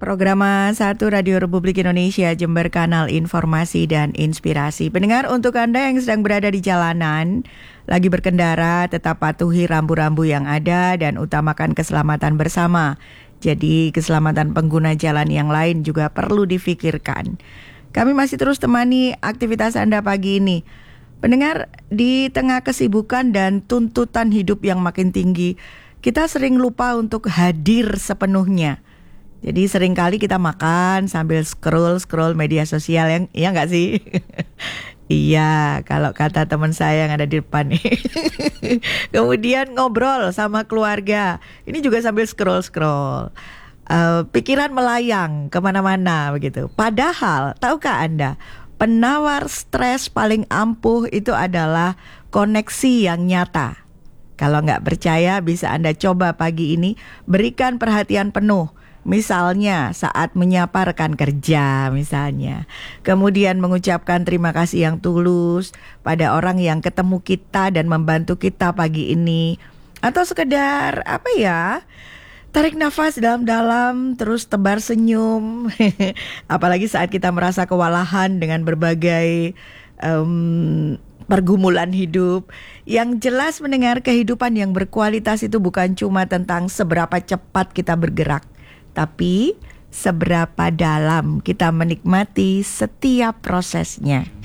Program 1 Radio Republik Indonesia Jember, kanal informasi dan inspirasi. Pendengar, untuk Anda yang sedang berada di jalanan, lagi berkendara, tetap patuhi rambu-rambu yang ada dan utamakan keselamatan bersama. Jadi keselamatan pengguna jalan yang lain juga perlu difikirkan. Kami masih terus temani aktivitas Anda pagi ini. Pendengar, di tengah kesibukan dan tuntutan hidup yang makin tinggi, kita sering lupa untuk hadir sepenuhnya. Jadi seringkali kita makan sambil scroll media sosial, ya nggak sih? Iya, kalau kata teman saya yang ada di depan nih. Kemudian ngobrol sama keluarga, ini juga sambil scroll. Pikiran melayang kemana-mana begitu. Padahal, tahukah Anda, penawar stres paling ampuh itu adalah koneksi yang nyata. Kalau nggak percaya, bisa Anda coba pagi ini, berikan perhatian penuh. Misalnya saat menyapa rekan kerja misalnya. Kemudian mengucapkan terima kasih yang tulus pada orang yang ketemu kita dan membantu kita pagi ini. Atau sekedar tarik nafas dalam-dalam, terus tebar senyum. Apalagi saat kita merasa kewalahan dengan berbagai pergumulan hidup. Yang jelas, mendengar, kehidupan yang berkualitas itu bukan cuma tentang seberapa cepat kita bergerak, tapi seberapa dalam kita menikmati setiap prosesnya.